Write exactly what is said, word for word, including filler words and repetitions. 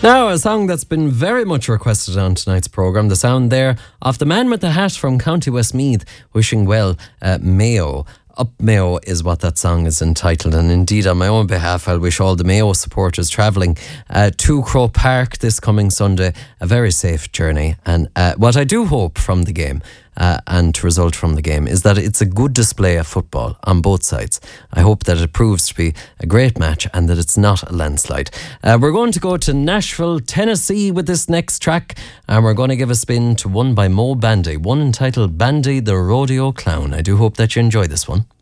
Now, a song that's been very much requested on tonight's programme, the sound there of the man with the hat from County Westmeath, wishing well uh, Mayo. Up Mayo is what that song is entitled, and indeed on my own behalf I'll wish all the Mayo supporters travelling uh, to Croke Park this coming Sunday a very safe journey. And uh, what I do hope from the game uh, and to result from the game is that it's a good display of football on both sides. I hope that it proves to be a great match and that it's not a landslide. Uh, we're going to go to Nashville, Tennessee with this next track, and we're going to give a spin to one by Mo Bandy, one entitled Bandy the Rodeo Clown. I do hope that you enjoy this one.